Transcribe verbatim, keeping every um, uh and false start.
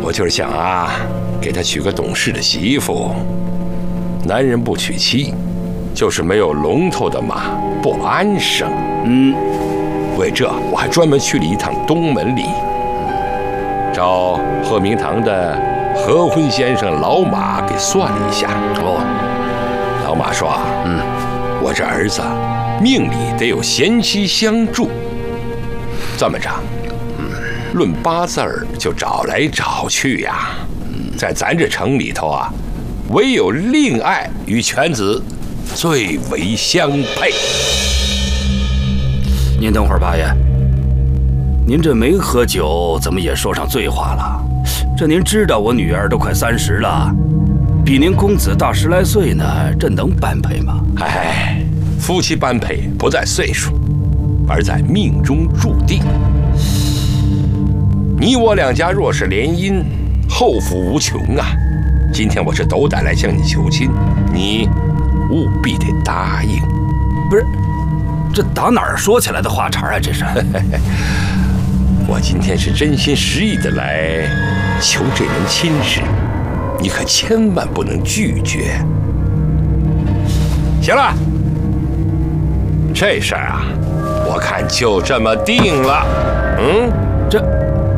我就是想啊，给他娶个懂事的媳妇。男人不娶妻，就是没有龙头的马不安生。 嗯， 为这，我还专门去了一趟东门里，找鹤鸣堂的合婚先生老马给算了一下。 哦， 老马说啊， 嗯， 我这儿子命里得有贤妻相助。这么着，嗯，论八字儿就找来找去呀，在咱这城里头啊，唯有令爱与犬子最为相配。 您等会儿，八爷，您这没喝酒，怎么也说上醉话了？这您知道我女儿都快三十了，比您公子大十来岁呢，这能般配吗？ 哎，夫妻般配不在岁数，而在命中注定。你我两家若是联姻，后福无穷啊！今天我是斗胆来向你求亲，你务必得答应。 不是，这打哪儿说起来的话茬啊？这是。 我今天是真心实意的来求这门亲事，你可千万不能拒绝。行了，这事儿啊，我看就这么定了。嗯， 这。